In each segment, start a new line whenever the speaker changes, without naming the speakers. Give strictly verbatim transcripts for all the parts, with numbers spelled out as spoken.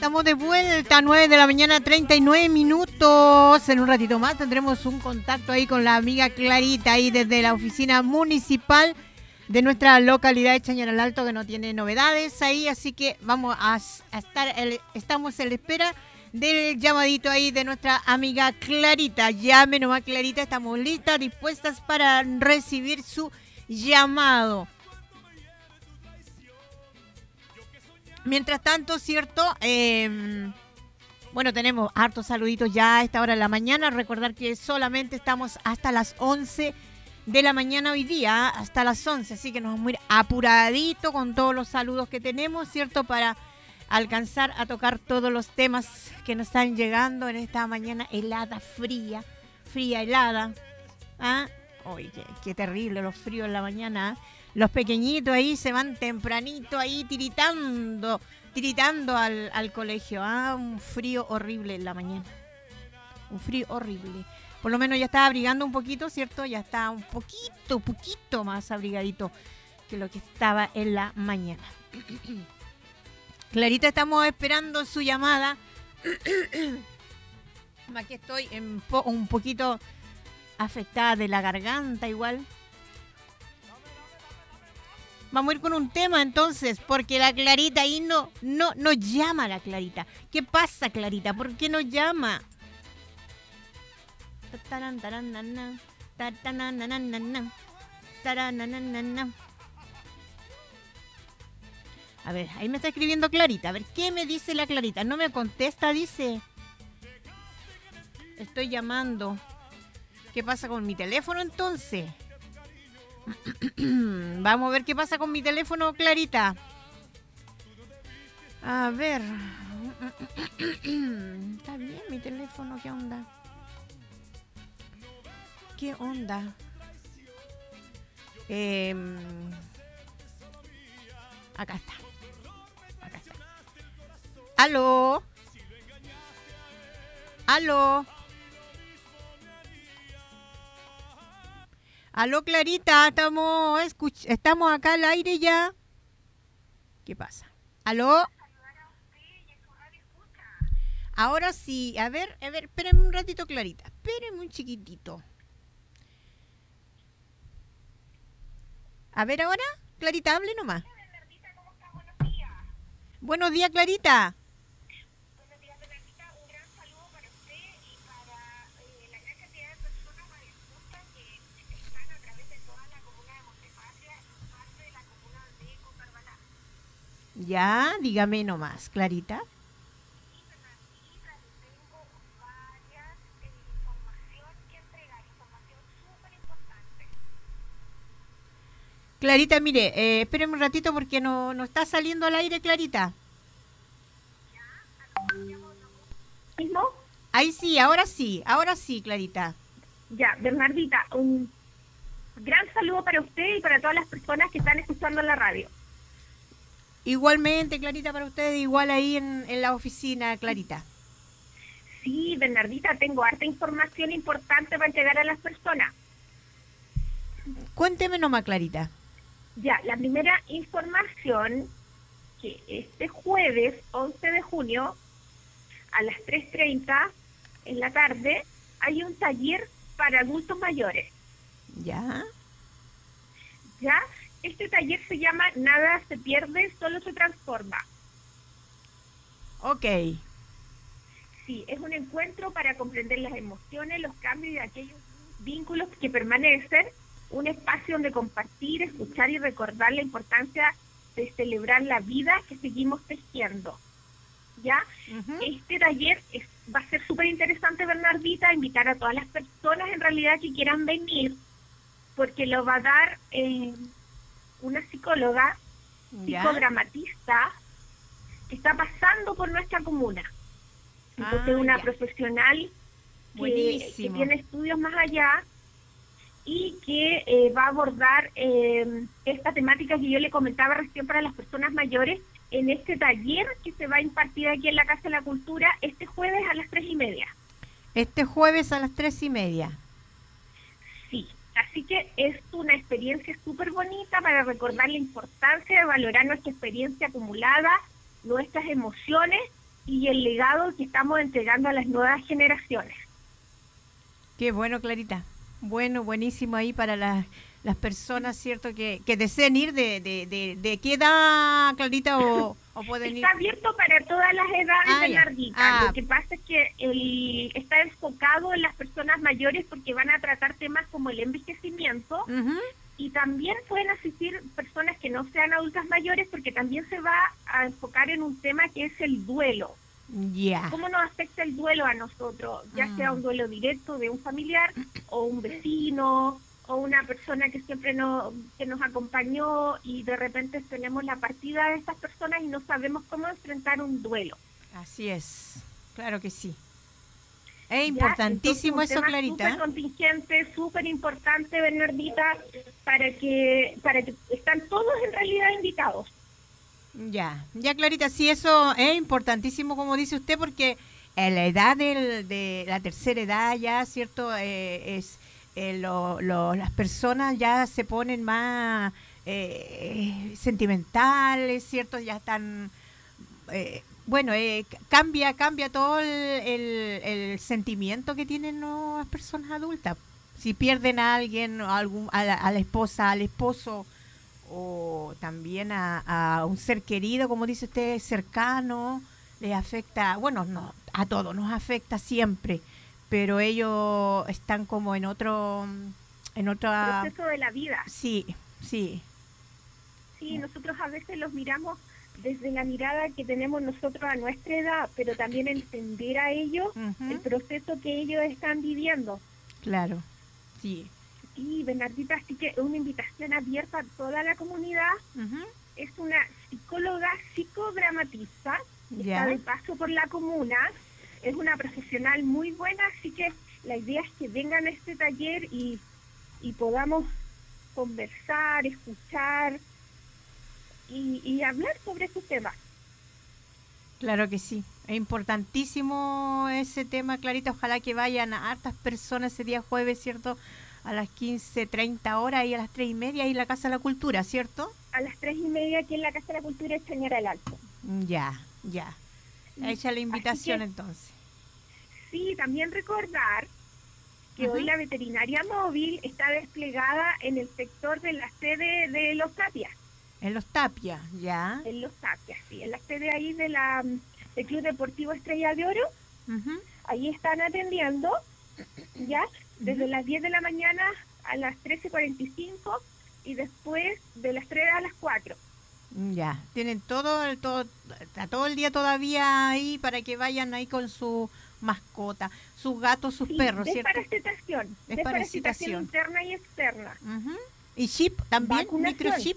Estamos de vuelta, nueve de la mañana, treinta y nueve minutos. En un ratito más tendremos un contacto ahí con la amiga Clarita, ahí desde la oficina municipal de nuestra localidad de Chañaral Alto, que no tiene novedades ahí, así que vamos a, a estar, el, estamos en la espera del llamadito ahí de nuestra amiga Clarita. Llame nomás, Clarita, estamos listas, dispuestas para recibir su llamado. Mientras tanto, ¿cierto? Eh, bueno, tenemos hartos saluditos ya a esta hora de la mañana. Recordar que solamente estamos hasta las once de la mañana hoy día, hasta las once. Así que nos vamos a ir apuradito con todos los saludos que tenemos, ¿cierto? Para alcanzar a tocar todos los temas que nos están llegando en esta mañana helada, fría, fría, helada. ¿Ah? Oye, qué, qué terrible los fríos en la mañana, ¿eh? Los pequeñitos ahí se van tempranito ahí tiritando, tiritando al, al colegio. Ah, un frío horrible en la mañana. Un frío horrible. Por lo menos ya está abrigando un poquito, ¿cierto? Ya está un poquito, poquito más abrigadito que lo que estaba en la mañana. Clarita, estamos esperando su llamada. Aquí estoy en po- un poquito afectada de la garganta igual. Vamos a ir con un tema entonces, porque la Clarita ahí no, no, no llama a la Clarita. ¿Qué pasa, Clarita? ¿Por qué no llama? A ver, ahí me está escribiendo Clarita. A ver, ¿qué me dice la Clarita? No me contesta, dice. Estoy llamando. ¿Qué pasa con mi teléfono entonces? Vamos a ver qué pasa con mi teléfono, Clarita. A ver. Está bien mi teléfono, ¿qué onda? ¿Qué onda? Eh, acá está. Acá está. ¿Aló? ¿Aló? Aló, Clarita, estamos, escuch- estamos acá al aire ya. ¿Qué pasa? ¿Aló? Ahora sí, a ver, a ver, espérenme un ratito, Clarita. Espérenme un chiquitito. A ver ahora, Clarita, hable nomás. Buenos días, Clarita.
Buenos días, Bernardita. Un gran saludo para usted y para eh, la gran cantidad de personas radioescuchas que están a través de toda la comuna de Montepatria y parte de la comuna de Cocarbalá.
Ya, dígame nomás, Clarita.
Y Bernardita, le tengo varias eh, información que entregar, información súper importante.
Clarita, mire, eh, espérenme un ratito porque no, no está saliendo al aire, Clarita.
¿Mismo?
Ahí sí, ahora sí, ahora sí, Clarita.
Ya, Bernardita, un gran saludo para usted y para todas las personas que están escuchando la radio.
Igualmente, Clarita, para ustedes, igual ahí en, en la oficina, Clarita.
Sí, Bernardita, tengo harta información importante para entregar a las personas.
Cuénteme nomás, Clarita.
Ya, la primera información, que este jueves once de junio, a las tres treinta en la tarde, hay un taller para adultos mayores.
Ya.
Ya, este taller se llama Nada se pierde, solo se transforma.
Ok.
Sí, es un encuentro para comprender las emociones, los cambios y aquellos vínculos que permanecen, un espacio donde compartir, escuchar y recordar la importancia de celebrar la vida que seguimos tejiendo. ¿Ya?
Uh-huh.
Este taller es, va a ser súper interesante, Bernardita, invitar a todas las personas en realidad que quieran venir, porque lo va a dar eh, una psicóloga,
¿Ya?
psicodramatista, que está pasando por nuestra comuna. Entonces,
Ah,
una
ya.
profesional que, que tiene estudios más allá y que eh, va a abordar eh, esta temática que yo le comentaba recién para las personas mayores en este taller que se va a impartir aquí en la Casa de la Cultura este jueves a las tres y media.
Este jueves a las tres y media.
Sí, así que es una experiencia súper bonita para recordar la importancia de valorar nuestra experiencia acumulada, nuestras emociones y el legado que estamos entregando a las nuevas generaciones.
Qué bueno, Clarita. Bueno, buenísimo ahí para las, las personas, ¿cierto? Que, que deseen ir de, de, de, de qué edad, Clarita, o, o pueden ir.
Está abierto para todas las edades,
Ah,
Bernardita.
ah.
Lo que pasa es que el, está enfocado en las personas mayores porque van a tratar temas como el envejecimiento.
Uh-huh.
Y también pueden asistir personas que no sean adultas mayores porque también se va a enfocar en un tema que es el duelo.
Ya. Yeah.
¿Cómo nos afecta el duelo a nosotros? Ya mm. sea un duelo directo de un familiar o un vecino o una persona que siempre no, que nos acompañó y de repente tenemos la partida de estas personas y no sabemos cómo enfrentar un duelo.
Así es, claro que sí. Es importantísimo
eso,
Clarita.
Súper contingente, súper importante, Bernardita, para que, para que están todos en realidad invitados.
Ya, ya Clarita, sí, eso es importantísimo, como dice usted, porque en la edad del, de la tercera edad ya, ¿cierto? Eh, es eh, lo, lo, las personas ya se ponen más eh, sentimentales, ¿cierto? Ya están... Eh, Bueno, eh, cambia cambia todo el, el, el sentimiento que tienen ¿no? las personas adultas. Si pierden a alguien, a, algún, a, la, a la esposa, al esposo, o también a, a un ser querido, como dice usted, cercano, les afecta, bueno, no, a todos nos afecta siempre, pero ellos están como en otro... en otra
proceso de la vida.
Sí, sí.
Sí, nosotros a veces los miramos desde la mirada que tenemos nosotros a nuestra edad, pero también entender a ellos uh-huh. el proceso que ellos están viviendo.
Claro, sí.
Sí, Bernardita, así que es una invitación abierta a toda la comunidad. Uh-huh. Es una psicóloga psicodramatista,
yeah.
está de paso por la comuna, es una profesional muy buena, así que la idea es que vengan a este taller y, y podamos conversar, escuchar, Y, y hablar sobre ese tema.
Claro que sí, es importantísimo ese tema, Clarita. Ojalá que vayan a hartas personas ese día jueves, ¿cierto? A las quince, treinta horas y a las tres y media ahí en la Casa de la Cultura, ¿cierto?
A las tres y media aquí en la Casa de la Cultura de Chañar al Alto.
Ya, ya. Hecha la invitación
que,
entonces.
Sí, también recordar que uh-huh. hoy la veterinaria móvil está desplegada en el sector de la sede de Los Tapias.
En Los Tapias, ya.
En Los Tapias, sí. En la sede ahí de la, del Club Deportivo Estrella de Oro.
Uh-huh.
Ahí están atendiendo, ya, desde uh-huh. las diez de la mañana a las trece cuarenta y cinco y después de las tres a las cuatro.
Ya, tienen todo el todo, todo el día todavía ahí para que vayan ahí con su mascota, sus gatos, sus
sí,
perros, ¿cierto?
Desparasitación. Desparasitación interna y externa.
Uh-huh. ¿Y chip también? ¿Microchip?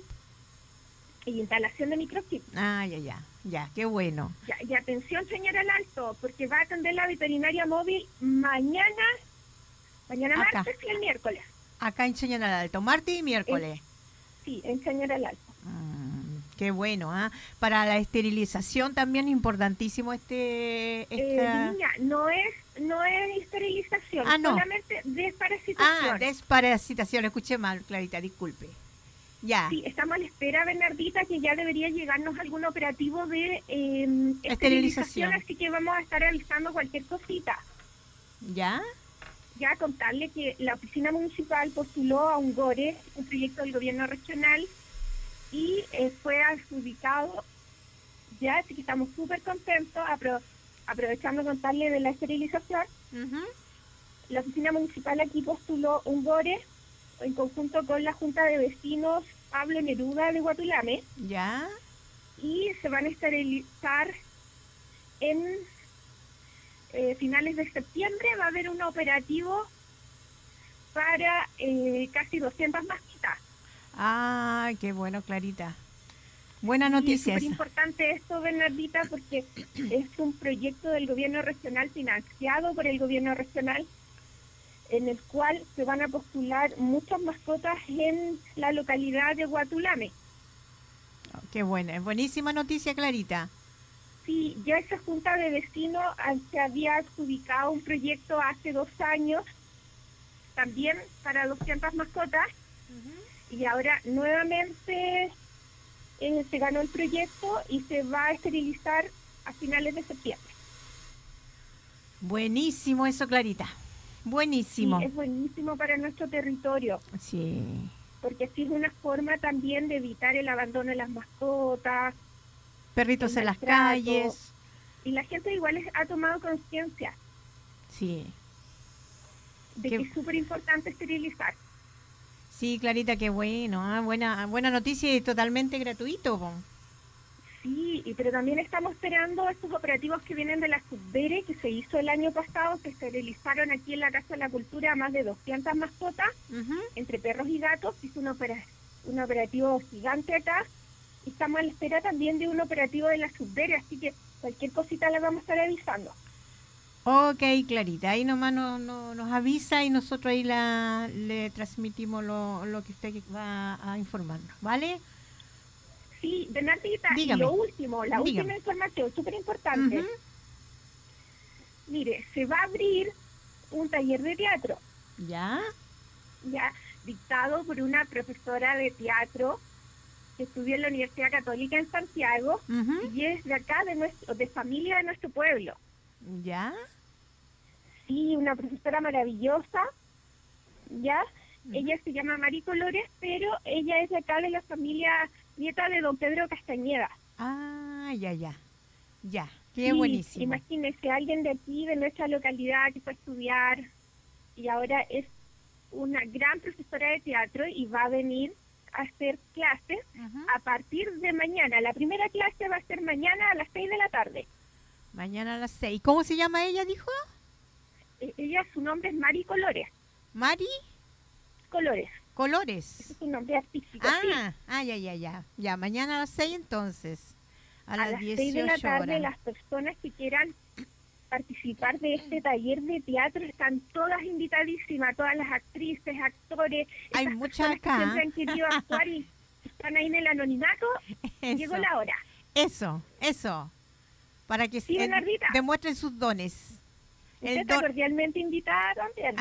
Y instalación de microchip.
Ah, ya, ya, ya, qué bueno.
Ya, y atención, señora Alto, porque va a atender la veterinaria móvil mañana, mañana
Acá.
martes y el miércoles.
Acá en Señor Alto, martes y miércoles.
En, sí, en Señor Alto.
Mm, qué bueno, ¿ah? ¿eh? Para la esterilización también es importantísimo este... Esta...
Eh, niña, no es, no es esterilización,
ah, no.
solamente desparasitación.
Ah, desparasitación, escuché mal, Clarita, disculpe. Ya.
Sí, estamos a la espera, Bernardita, que ya debería llegarnos algún operativo de eh, esterilización,
esterilización,
así que vamos a estar avisando cualquier cosita.
¿Ya?
Ya contarle que la oficina municipal postuló a un GORE, un proyecto del gobierno regional, y eh, fue adjudicado, ya, así que estamos súper contentos, apro aprovechando contarle de la esterilización.
Uh-huh.
La oficina municipal aquí postuló un GORE, en conjunto con la Junta de Vecinos Pablo Neruda de Guatulame.
Ya.
Y se van a esterilizar en eh, finales de septiembre. Va a haber un operativo para eh, casi doscientas mascotas.
Ah, qué bueno, Clarita. Buena noticia.
Es súper importante esto, Bernardita, porque es un proyecto del gobierno regional financiado por el gobierno regional, en el cual se van a postular muchas mascotas en la localidad de Guatulame.
Oh, qué buena, es buenísima noticia, Clarita.
Sí, ya esa junta de vecinos se había adjudicado un proyecto hace dos años, también para doscientas mascotas, uh-huh. y ahora nuevamente eh, se ganó el proyecto y se va a esterilizar a finales de septiembre.
Buenísimo eso, Clarita. Buenísimo.
Sí, es buenísimo para nuestro territorio.
Sí.
Porque así es una forma también de evitar el abandono de las mascotas.
Perritos en las calles.
Y la gente igual es, ha tomado conciencia.
Sí.
De
qué...
que es súper importante esterilizar.
Sí, Clarita, qué bueno. ¿eh? Buena, buena noticia y totalmente gratuito. Po.
Sí, y, pero también estamos esperando estos operativos que vienen de la Subdere, que se hizo el año pasado, que esterilizaron aquí en la Casa de la Cultura a más de doscientas mascotas, uh-huh. entre perros y gatos. Hizo un, opera, un operativo gigante acá. Y estamos a la espera también de un operativo de la Subdere, así que cualquier cosita la vamos a estar avisando.
Ok, Clarita, ahí nomás no, no, nos avisa y nosotros ahí la, le transmitimos lo, lo que usted va a informarnos, ¿vale?
Sí, Bernardita, y lo último, la Dígame. última información, súper importante. Uh-huh. Mire, se va a abrir un taller de teatro.
¿Ya?
Ya, dictado por una profesora de teatro que estudió en la Universidad Católica en Santiago, uh-huh. y es de acá, de nuestro, de familia de nuestro pueblo.
¿Ya?
Sí, una profesora maravillosa, ¿ya? Uh-huh. Ella se llama Mari Colores, pero ella es de acá, de la familia nieta de don Pedro Castañeda.
Ah, ya, ya, ya, qué
sí,
buenísimo.
Imagínese, alguien de aquí, de nuestra localidad, que fue a estudiar, y ahora es una gran profesora de teatro y va a venir a hacer clases uh-huh. a partir de mañana. La primera clase va a ser mañana a las seis de la tarde.
Mañana a las seis. ¿Cómo se llama ella, dijo?
Eh, ella, su nombre es Mari Colores.
¿Mari?
Colores.
Colores.
Ese es su nombre artístico.
Ah,
sí.
ah, ya, ya, ya. Ya, mañana a las seis entonces. A,
a
las,
las seis de la tarde,
horas.
Las personas que quieran participar de este taller de teatro están todas invitadísimas, todas las actrices, actores.
Hay muchas acá.
Que siempre han querido actuar y están ahí en el anonimato. Eso. Llegó la hora.
Eso, eso. Para que
sí,
eh, demuestren sus dones.
Usted está don... cordialmente invitada también.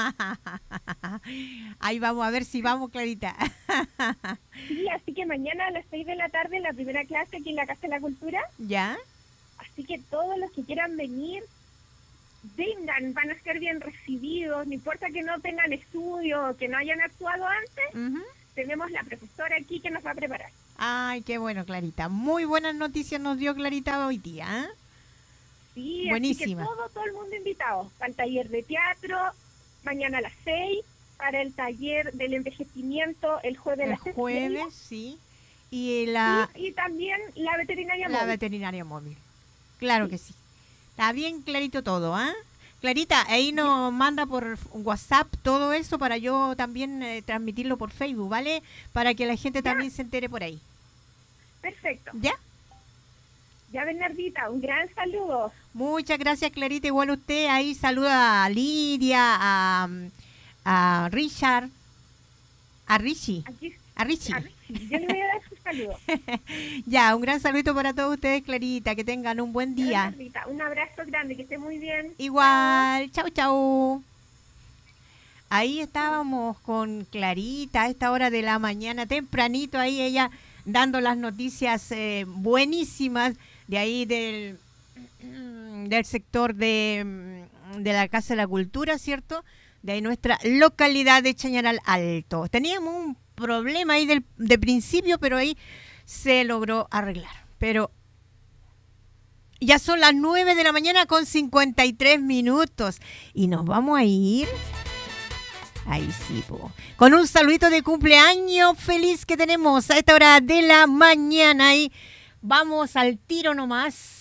Ahí vamos a ver si vamos, Clarita.
Sí, así que mañana a las seis de la tarde la primera clase aquí en la Casa de la Cultura.
¿Ya?
Así que todos los que quieran venir, vengan, van a ser bien recibidos, no importa que no tengan estudio, que no hayan actuado antes, uh-huh. tenemos la profesora aquí que nos va a preparar.
Ay, qué bueno, Clarita. Muy buenas noticias nos dio Clarita hoy día, ¿eh?
Sí,
buenísima.
Así que todo, todo el mundo invitado. Para el taller de teatro, mañana a las seis, para el taller del envejecimiento, el jueves
el
a las seis.
El jueves, sí. Y, la...
y, y también la veterinaria
la
móvil.
La veterinaria móvil. Claro sí. que sí. Está bien clarito todo, ¿ah? ¿eh? Clarita, ahí nos manda por WhatsApp todo eso para yo también eh, transmitirlo por Facebook, ¿vale? Para que la gente ya. también se entere por ahí.
Perfecto.
¿Ya?
Ya, Bernardita, un gran saludo.
Muchas gracias, Clarita. Igual usted ahí saluda a Lidia, a, a Richard, a Richie.
Aquí,
a Richie.
A Richie. Yo le voy a dar su saludo.
Ya, un gran saludo para todos ustedes, Clarita. Que tengan un buen día.
Clarita, un abrazo grande, que esté muy bien.
Igual, chau, chau. Ahí estábamos con Clarita a esta hora de la mañana, tempranito, ahí ella dando las noticias eh, buenísimas de ahí del, del sector de, de la Casa de la Cultura, ¿cierto? De ahí nuestra localidad de Chañaral Alto. Teníamos un problema ahí del, de principio, pero ahí se logró arreglar. Pero ya son las nueve de la mañana con cincuenta y tres minutos y nos vamos a ir... Ahí sí, po. Con un saludito de cumpleaños feliz que tenemos a esta hora de la mañana y vamos al tiro nomás.